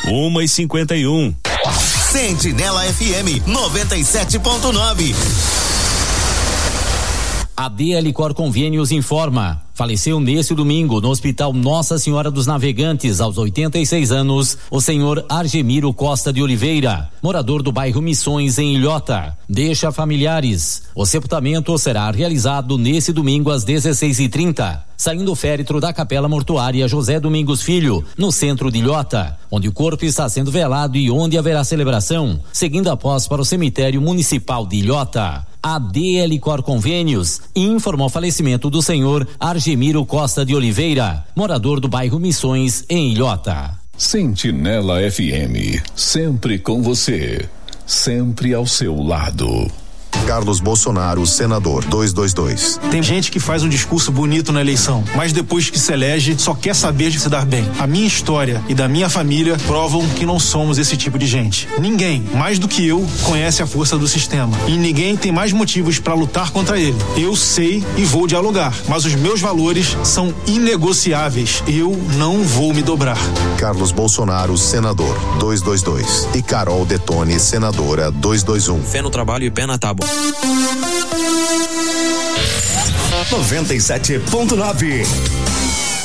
1h51. Sentinela FM 97.9. A DL Cor Convênios informa: faleceu neste domingo no Hospital Nossa Senhora dos Navegantes, aos 86 anos, o senhor Argemiro Costa de Oliveira, morador do bairro Missões, em Ilhota. Deixa familiares. O sepultamento será realizado nesse domingo às 16h30, saindo o féretro da Capela Mortuária José Domingos Filho, no centro de Ilhota, onde o corpo está sendo velado e onde haverá celebração, seguindo após para o cemitério municipal de Ilhota. A DL Cor Convênios informou o falecimento do senhor Argemiro Costa de Oliveira, morador do bairro Missões, em Ilhota. Sentinela FM, sempre com você, sempre ao seu lado. Carlos Bolsonaro, senador, 222. Tem gente que faz um discurso bonito na eleição, mas depois que se elege só quer saber de se dar bem. A minha história e da minha família provam que não somos esse tipo de gente. Ninguém, mais do que eu, conhece a força do sistema, e ninguém tem mais motivos para lutar contra ele. Eu sei e vou dialogar, mas os meus valores são inegociáveis. Eu não vou me dobrar. Carlos Bolsonaro, senador, 222. E Carol Detone, senadora, 221. Fé no trabalho e pé na tábua. 97.9.